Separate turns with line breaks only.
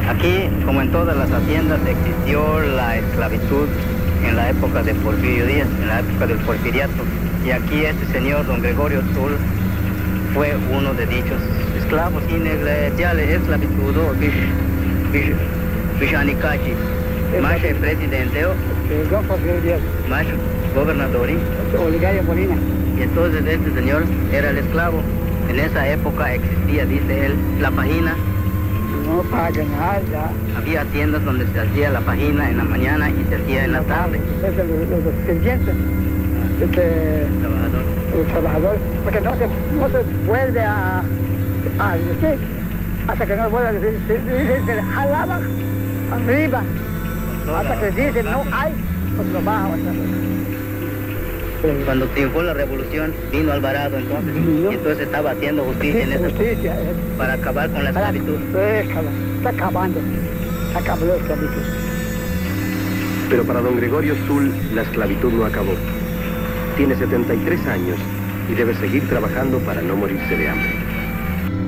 Aquí, como en todas las haciendas, existió la esclavitud en la época de Porfirio Díaz, en la época del porfiriato. Y aquí este señor, don Gregorio Sul, fue uno de dichos esclavos. Y ya la esclavitud, Vishanikachi, más el presidente,
don Porfirio Díaz,
más gobernador.
Oligario Molina.
Y entonces este señor era el esclavo. En esa época existía, dice él, la pajina.
No paga nada.
Había tiendas donde se hacía la pajina en la mañana y se hacía en la tarde.
Los dependientes, los trabajadores, porque no se vuelve a decir, hasta que no vuelva a decir, se jalaban arriba, hasta que dicen no hay, pues lo bajo.
Cuando triunfó la revolución, vino Alvarado entonces, y entonces estaba haciendo justicia en esa época para acabar con la esclavitud.
Está acabando la esclavitud.
Pero para don Gregorio Sul, la esclavitud no acabó. Tiene 73 años y debe seguir trabajando para no morirse de hambre.